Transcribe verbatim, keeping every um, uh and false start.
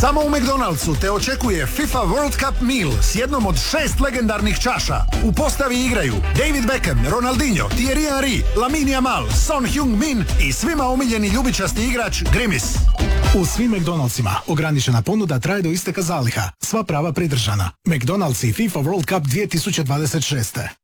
Samo u McDonald'su te očekuje FIFA World Cup Meal s jednom od šest legendarnih čaša. U postavi igraju David Beckham, Ronaldinho, Thierry Henry, Lamine Yamal, Son Heung-min i svima omiljeni ljubičasti igrač Grimis. U svim McDonald'sima ograničena ponuda traje do isteka zaliha. Sva prava pridržana. McDonald's i FIFA World Cup dvije tisuće dvadeset šest.